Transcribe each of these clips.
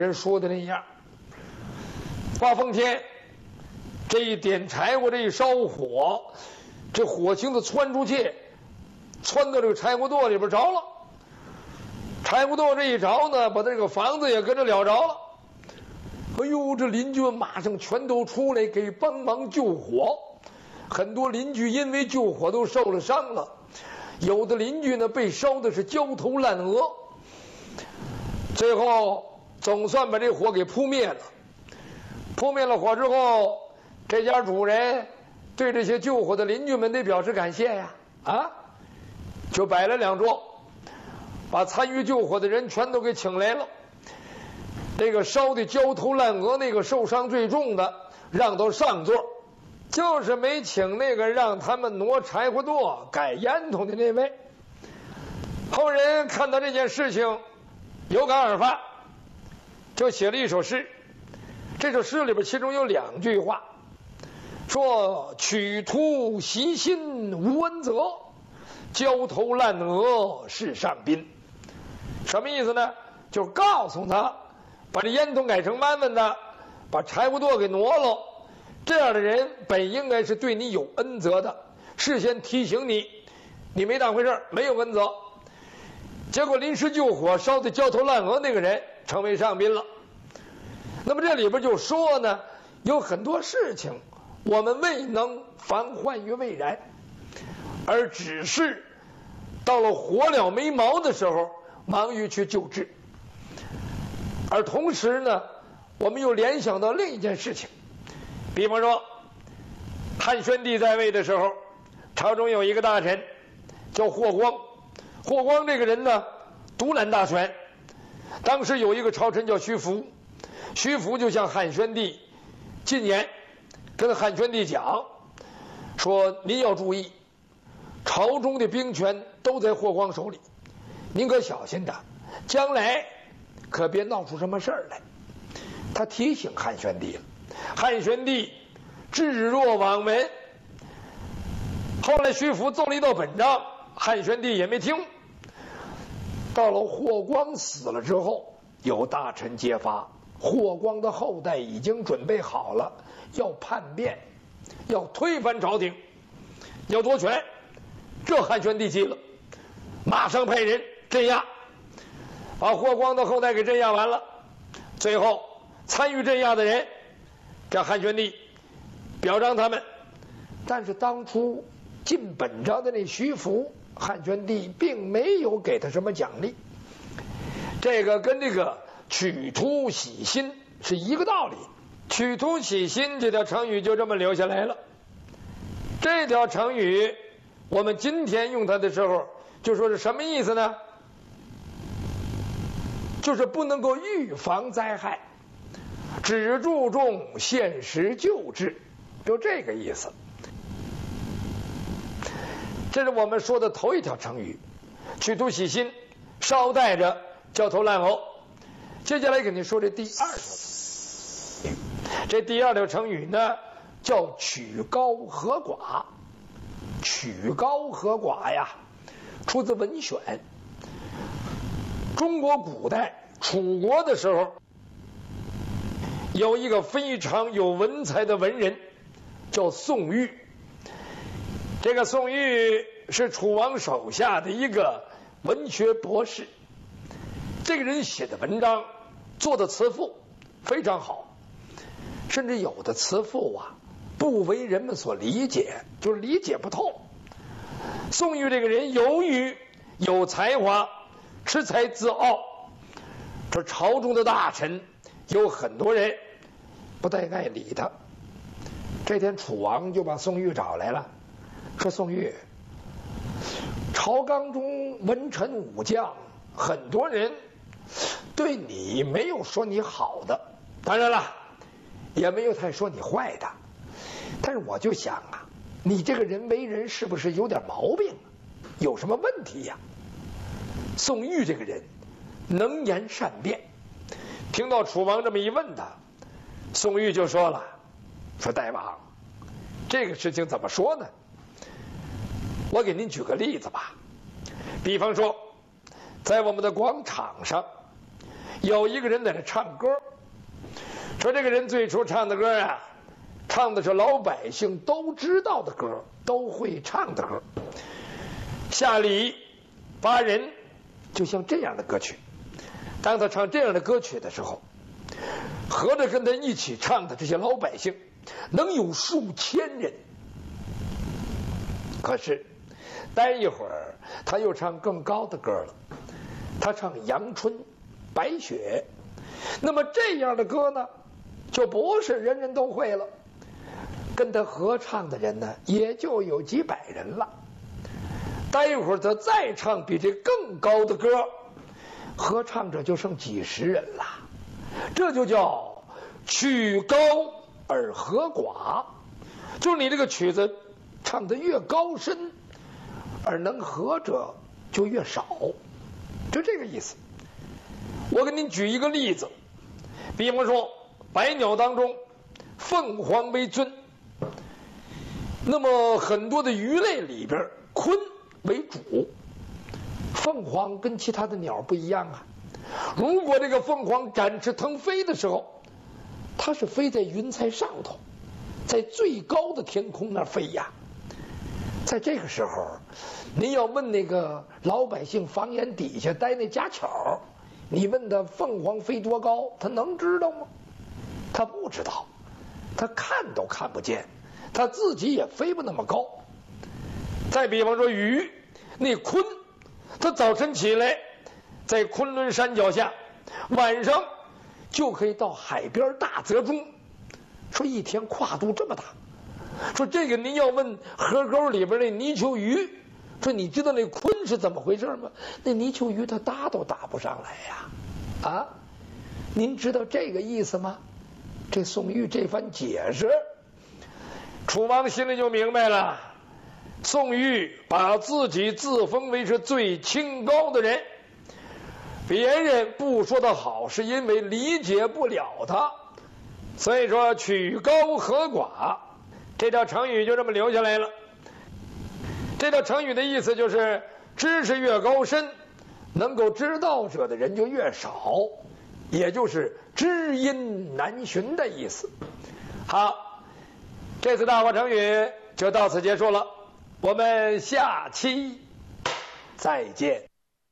人说的那样。刮风天，这一点柴火，这一烧火，这火星子窜出去，窜到这个柴火垛里边着了。柴火垛这一着呢，把这个房子也跟着燎着了。哎呦，这邻居们马上全都出来给帮忙救火。很多邻居因为救火都受了伤了，有的邻居呢被烧的是焦头烂额。最后总算把这火给扑灭了。扑灭了火之后，这家主人对这些救火的邻居们得表示感谢呀，就摆了2桌，把参与救火的人全都给请来了。那个烧的焦头烂额，那个受伤最重的让到上座，就是没请那个让他们挪柴火垛改烟囱的那位。后人看到这件事情有感而发，就写了一首诗。这首诗里边其中有2句话，说取徒袭心无恩泽，焦头烂额是上宾。什么意思呢？就告诉他把这烟囱改成满满的，把柴火垛给挪了，这样的人本应该是对你有恩泽的，事先提醒你，你没当回事，没有恩泽。结果临时救火烧的焦头烂额那个人成为上宾了。那么这里边就说呢，有很多事情我们未能防患于未然，而只是到了火了没毛的时候忙于去救治。而同时呢，我们又联想到另一件事情，比方说汉宣帝在位的时候，朝中有一个大臣叫霍光。霍光这个人呢独揽大权，当时有一个朝臣叫徐福，徐福就向汉宣帝进言，跟汉宣帝讲说，您要注意，朝中的兵权都在霍光手里，您可小心点，将来可别闹出什么事儿来。他提醒汉宣帝了，汉宣帝置若罔闻。后来徐福奏了一道本章，汉宣帝也没听。到了霍光死了之后，有大臣揭发，霍光的后代已经准备好了，要叛变，要推翻朝廷，要夺权。这汉宣帝急了，马上派人镇压，把霍光的后代给镇压完了。最后参与镇压的人，这汉宣帝表彰他们，但是当初进本章的那徐福，汉宣帝并没有给他什么奖励。这个跟这个取徒洗心是一个道理。取徒洗心这条成语就这么留下来了。这条成语我们今天用它的时候就说是什么意思呢？就是不能够预防灾害，只注重现实救治，就这个意思。这是我们说的头一条成语，取徒洗心，捎带着焦头烂额。接下来给您说这第2条成语。这第2条成语呢叫曲高和寡。曲高和寡呀，出自《文选》。中国古代楚国的时候，有一个非常有文采的文人叫宋玉。这个宋玉是楚王手下的一个文学博士，这个人写的文章做的词赋非常好，甚至有的词赋不为人们所理解，就是理解不透。宋玉这个人由于有才华，恃才自傲，这朝中的大臣有很多人不太爱理他。这天楚王就把宋玉找来了，说宋玉，朝纲中文臣武将很多人对你没有说你好的，当然了也没有太说你坏的，但是我就想你这个人为人是不是有点毛病，有什么问题呀？宋玉这个人能言善辩，听到楚王这么一问他，宋玉就说了，说大王，这个事情怎么说呢？我给您举个例子吧，比方说在我们的广场上有一个人在那唱歌，说这个人最初唱的歌啊，唱的是老百姓都知道的歌，都会唱的歌。下里巴人就像这样的歌曲，当他唱这样的歌曲的时候，合着跟他一起唱的这些老百姓能有数千人。可是待一会儿他又唱更高的歌了，他唱阳春白雪。那么这样的歌呢，就不是人人都会了，跟他合唱的人呢也就有几百人了。待一会儿他再唱比这更高的歌，合唱者就剩几十人了。这就叫曲高而和寡，就是你这个曲子唱得越高深，而能合者就越少，就这个意思。我给您举一个例子，比方说百鸟当中凤凰为尊，那么很多的鱼类里边鲲为主。凤凰跟其他的鸟不一样啊，如果这个凤凰展翅腾飞的时候，它是飞在云彩上头，在最高的天空那飞呀。在这个时候，您要问那个老百姓房檐底下待那家巧，你问他凤凰飞多高，他能知道吗？他不知道，他看都看不见，他自己也飞不那么高。再比方说鱼，那鲲，他早晨起来在昆仑山脚下，晚上就可以到海边大泽中，说一天跨度这么大。说这个您要问河沟里边那泥鳅鱼，说你知道那鲲是怎么回事吗？那泥鳅鱼它打都打不上来呀！啊，您知道这个意思吗？这宋玉这番解释，楚王心里就明白了。宋玉把自己自封为是最清高的人，别人不说他好，是因为理解不了他。所以说曲高和寡这条成语就这么留下来了。这条成语的意思就是知识越高深，能够知道者的人就越少，也就是知音难寻的意思。好，这次大话成语就到此结束了，我们下期再见。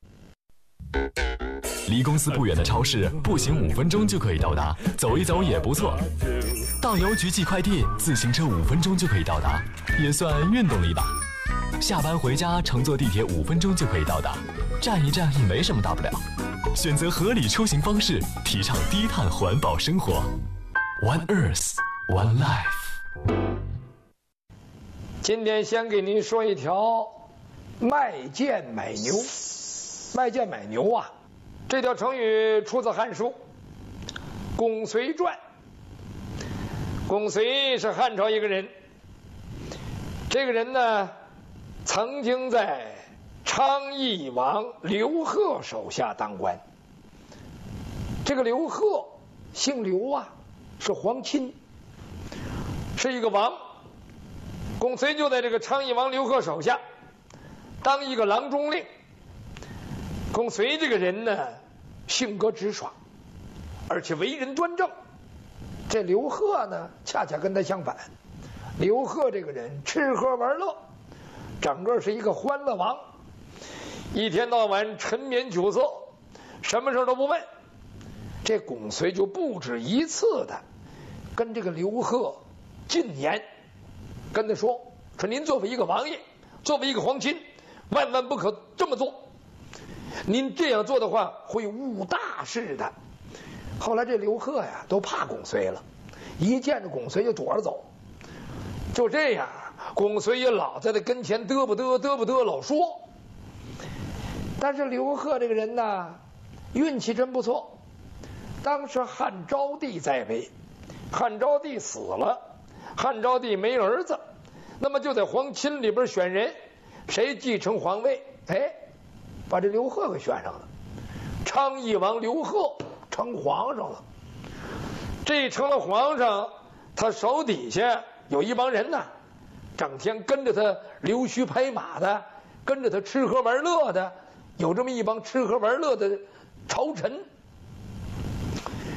离公司不远的超市，步行5分钟就可以到达，走一走也不错。到邮局寄快递，自行车5分钟就可以到达，也算运动力吧。下班回家乘坐地铁5分钟就可以到达，站一站也没什么大不了。选择合理出行方式，提倡低碳环保生活。One Earth, One Life。 今天先给您说一条卖剑买牛。卖剑买牛啊，这条成语出自《汉书·公随传》。公随是汉朝一个人，这个人呢，曾经在昌邑王刘贺手下当官。这个刘贺姓刘啊，是皇亲，是一个王。公随就在这个昌邑王刘贺手下当一个郎中令。公随这个人呢，性格直爽，而且为人端正。这刘贺呢，恰恰跟他相反。刘贺这个人吃喝玩乐，整个是一个欢乐王，一天到晚沉湎酒色，什么事都不问。这公随就不止一次的跟这个刘贺进言，跟他说您作为一个王爷，作为一个皇亲，万万不可这么做。您这样做的话会误大事的。后来这刘贺呀都怕公随了，一见着公随就躲着走。就这样，公随也老在他跟前嘚不嘚老说。但是刘贺这个人呢，运气真不错。当时汉昭帝在位，汉昭帝死了，汉昭帝没儿子，那么就在皇亲里边选人，谁继承皇位？把这刘贺给选上了，昌邑王刘贺成皇上了。这成了皇上，他手底下有一帮人呢，整天跟着他溜须拍马的，跟着他吃喝玩乐的，有这么一帮吃喝玩乐的朝臣。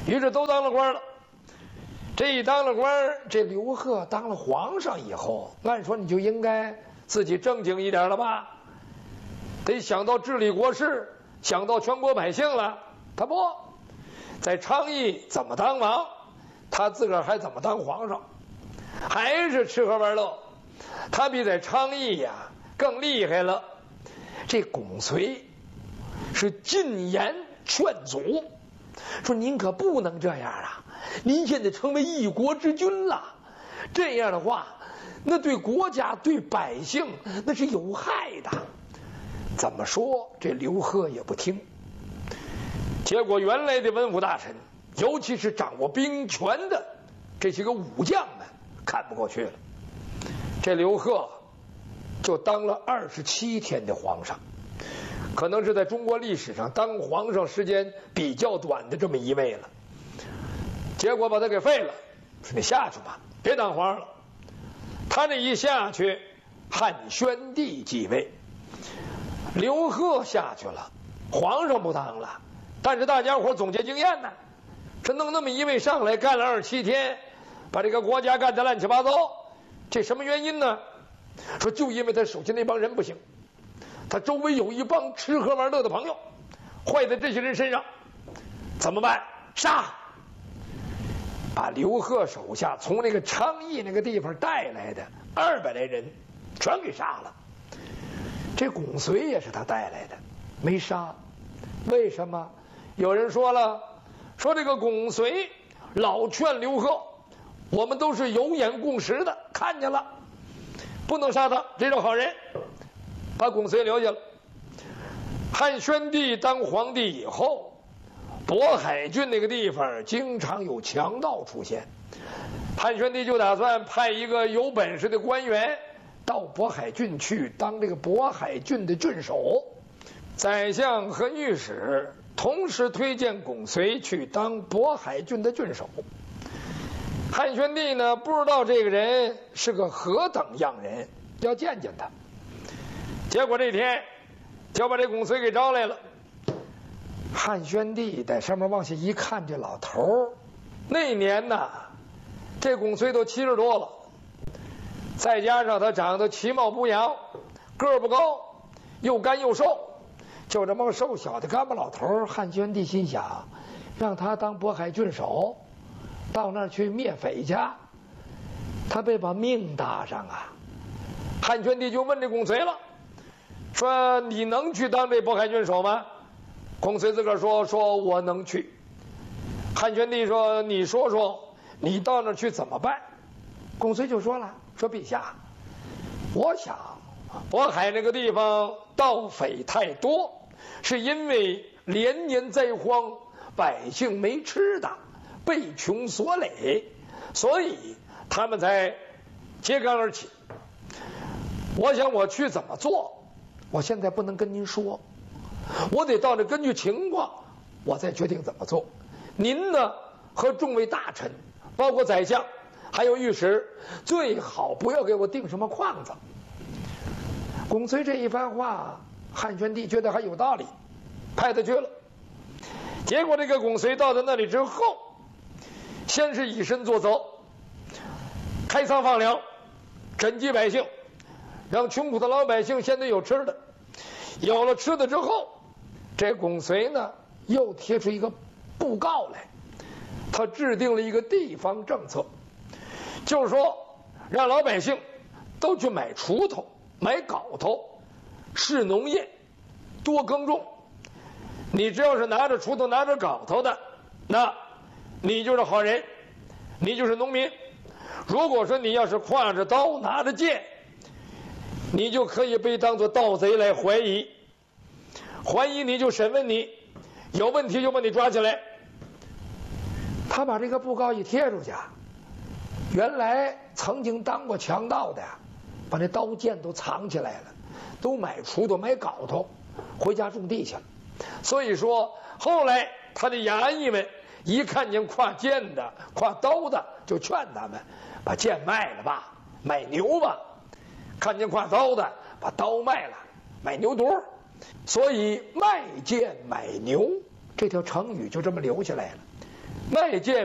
于是都当了官了。这一当了官，这刘贺当了皇上以后，按说你就应该自己正经一点了吧，得想到治理国事，想到全国百姓了。他不在昌邑怎么当王，他自个儿还怎么当皇上，还是吃喝玩乐。他比在昌邑呀更厉害了。这巩绥是进言劝阻，说您可不能这样啊！您现在成为一国之君了，这样的话，那对国家对百姓那是有害的。怎么说这刘贺也不听。结果原来的文武大臣，尤其是掌握兵权的这些个武将们看不过去了。这刘贺就当了27天的皇上，可能是在中国历史上当皇上时间比较短的这么一位了。结果把他给废了，说你下去吧，别当皇上了。他这一下去，汉宣帝继位，刘贺下去了，皇上不当了。但是大家伙总结经验呢，这弄那么一位上来干了27天，把这个国家干得乱七八糟，这什么原因呢？说就因为他手下那帮人不行，他周围有一帮吃喝玩乐的朋友，坏在这些人身上，怎么办？杀！把刘贺手下从那个昌邑那个地方带来的200来人全给杀了。这巩绥也是他带来的，没杀。为什么？有人说了，说这个巩绥老劝刘贺，我们都是有眼共识的，看见了，不能杀他，这种好人，把巩绥留下了。汉宣帝当皇帝以后，渤海郡那个地方经常有强盗出现，汉宣帝就打算派一个有本事的官员到渤海郡去当这个渤海郡的郡守。宰相和御史同时推荐巩绥去当渤海郡的郡守。汉宣帝呢，不知道这个人是个何等样人，要见见他。结果这天就把这巩绥给招来了。汉宣帝在上面往下一看，这老头儿那年呢，这巩绥都70多了，再加上他长得其貌不扬，个儿不高，又干又瘦，就这么瘦小的干巴老头儿，汉宣帝心想，让他当渤海郡守，到那儿去灭匪去，他被把命搭上啊。汉宣帝就问这巩绥了，说你能去当这渤海郡守吗？巩绥自个儿说我能去。汉宣帝说你说说你到那儿去怎么办？巩绥就说了，说陛下，我想渤海那个地方盗匪太多，是因为连年灾荒，百姓没吃的，被穷所累，所以他们才揭竿而起。我想我去怎么做，我现在不能跟您说，我得到这根据情况我再决定怎么做。您呢和众位大臣，包括宰相还有御史，最好不要给我定什么框子。巩绥这一番话，汉宣帝觉得还有道理，派他去了。结果这个巩绥到了那里之后，先是以身作则，开仓放粮，赈济百姓，让穷苦的老百姓先得有吃的。有了吃的之后，这巩绥呢又贴出一个布告来，他制定了一个地方政策，就是说让老百姓都去买锄头买镐头，是农业，多耕种。你只要是拿着锄头拿着镐头的，那你就是好人，你就是农民。如果说你要是挎着刀拿着剑，你就可以被当作盗贼来怀疑，怀疑你就审问你，有问题就把你抓起来。他把这个布告一贴出去，原来曾经当过强盗的把那刀剑都藏起来了，都买锄头买镐头回家种地去了。所以说后来他的衙役们一看见挎剑的挎刀的，就劝他们把剑卖了吧，买牛吧。看见挎刀的把刀卖了，买牛犊。所以卖剑买牛这条成语就这么留下来了。 卖剑